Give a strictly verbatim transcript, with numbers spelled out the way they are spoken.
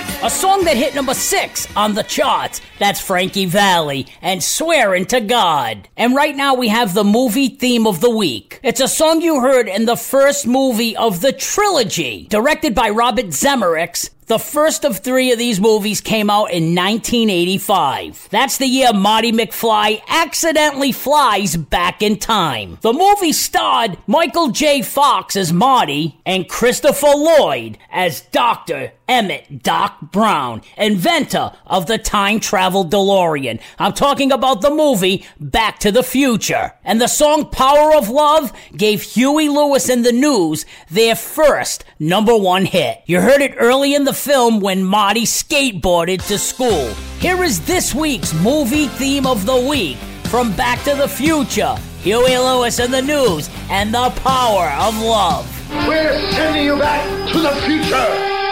A song that hit number six on the charts. That's Frankie Valli and Swearin' to God. And right now we have the movie theme of the week. It's a song you heard in the first movie of the trilogy, directed by Robert Zemeckis. The first of three of these movies came out in nineteen eighty-five. That's the year Marty McFly accidentally flies back in time. The movie starred Michael J. Fox as Marty and Christopher Lloyd as Doctor Emmett Doc Brown, inventor of the time travel DeLorean. I'm talking about the movie Back to the Future. And the song Power of Love gave Huey Lewis and the News their first number one hit. You heard it early in the film when Marty skateboarded to school. Here is this week's movie theme of the week from Back to the Future. Huey Lewis and the News and the Power of Love. We're sending you back to the future.